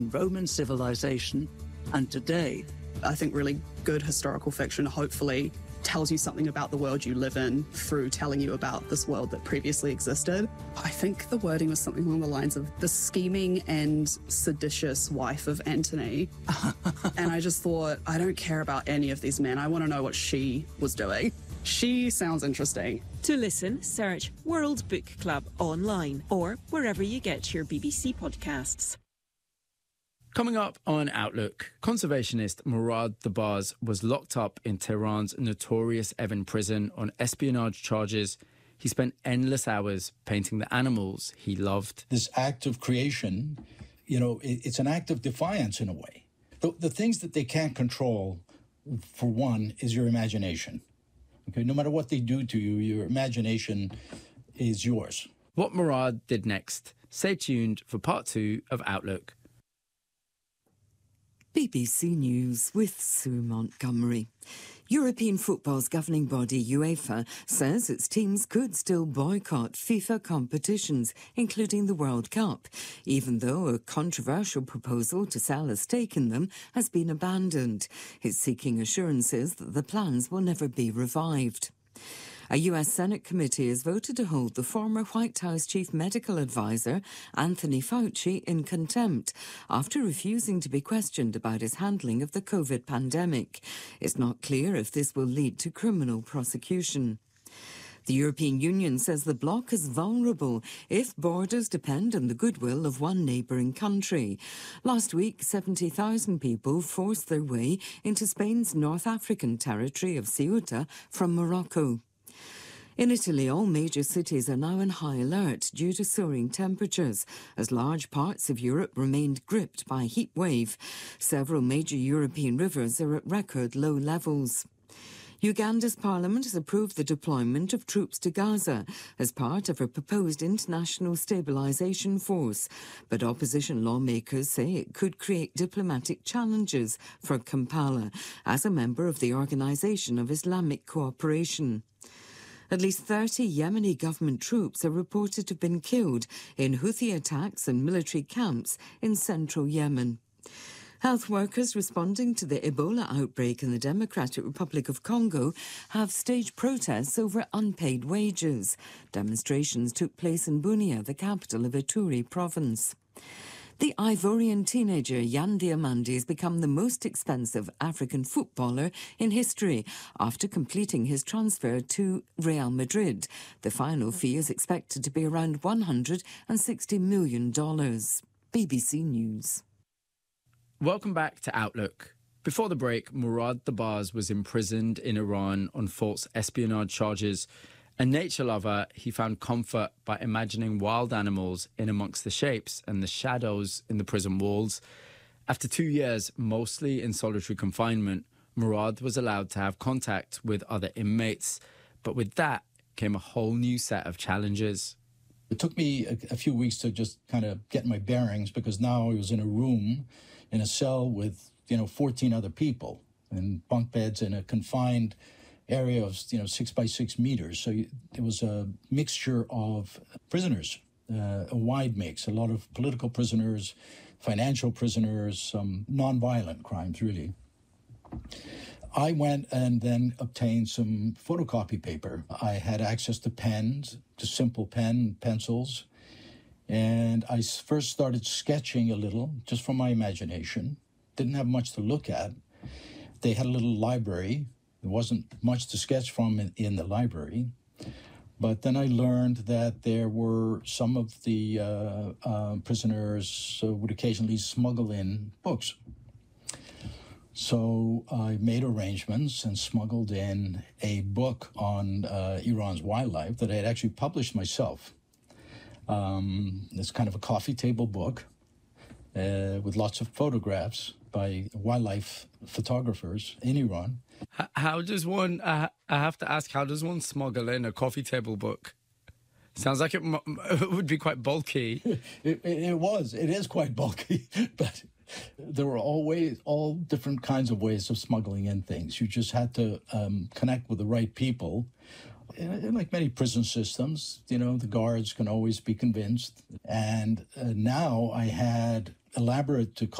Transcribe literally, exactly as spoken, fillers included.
Roman civilization, and today. I think really good historical fiction hopefully tells you something about the world you live in through telling you about this world that previously existed. I think the wording was something along the lines of the scheming and seditious wife of Antony. And I just thought, I don't care about any of these men. I want to know what she was doing. She sounds interesting. To listen, search World Book Club online or wherever you get your B B C podcasts. Coming up on Outlook, conservationist Mourad Dabas was locked up in Tehran's notorious Evin prison on espionage charges. He spent endless hours painting the animals he loved. This act of creation, you know, it's an act of defiance in a way. The, the things that they can't control, for one, is your imagination. Okay, no matter what they do to you, your imagination is yours. What Mourad did next. Stay tuned for part two of Outlook. B B C News with Sue Montgomery. European football's governing body UEFA says its teams could still boycott FIFA competitions, including the World Cup, even though a controversial proposal to sell a stake in them has been abandoned. It's seeking assurances that the plans will never be revived. A U S Senate committee has voted to hold the former White House chief medical advisor, Anthony Fauci, in contempt after refusing to be questioned about his handling of the COVID pandemic. It's not clear if this will lead to criminal prosecution. The European Union says the bloc is vulnerable if borders depend on the goodwill of one neighbouring country. Last week, seventy thousand people forced their way into Spain's North African territory of Ceuta from Morocco. In Italy, all major cities are now on high alert due to soaring temperatures, as large parts of Europe remained gripped by a heat wave. Several major European rivers are at record low levels. Uganda's parliament has approved the deployment of troops to Gaza as part of a proposed international stabilisation force, but opposition lawmakers say it could create diplomatic challenges for Kampala as a member of the Organisation of Islamic Cooperation. At least thirty Yemeni government troops are reported to have been killed in Houthi attacks on military camps in central Yemen. Health workers responding to the Ebola outbreak in the Democratic Republic of Congo have staged protests over unpaid wages. Demonstrations took place in Bunia, the capital of Ituri province. The Ivorian teenager Yan Diamandi has become the most expensive African footballer in history after completing his transfer to Real Madrid. The final fee is expected to be around one hundred sixty million dollars. B B C News. Welcome back to Outlook. Before the break, Mourad Dabas was imprisoned in Iran on false espionage charges. A nature lover, he found comfort by imagining wild animals in amongst the shapes and the shadows in the prison walls. After two years, mostly in solitary confinement, Mourad was allowed to have contact with other inmates. But with that came a whole new set of challenges. It took me a, a few weeks to just kind of get my bearings, because now I was in a room, in a cell with, you know, fourteen other people, in bunk beds in a confined area of, you know, six by six meters. So you, it was a mixture of prisoners, uh, a wide mix, a lot of political prisoners, financial prisoners, some nonviolent crimes, really. I went and then obtained some photocopy paper. I had access to pens, to simple pen, pencils, and I first started sketching a little, just from my imagination. Didn't have much to look at. They had a little library. There wasn't much to sketch from in, in the library. But then I learned that there were some of the uh, uh, prisoners uh, would occasionally smuggle in books. So I made arrangements and smuggled in a book on uh, Iran's wildlife that I had actually published myself. Um, it's kind of a coffee table book uh, with lots of photographs by wildlife photographers in Iran. How does one, uh, I have to ask, how does one smuggle in a coffee table book? Sounds like it, m- it would be quite bulky. it, it, it was. It is quite bulky, but there were always all different kinds of ways of smuggling in things. You just had to um, connect with the right people Uh, Like many prison systems, you know, the guards can always be convinced. And uh, now I had elaborate to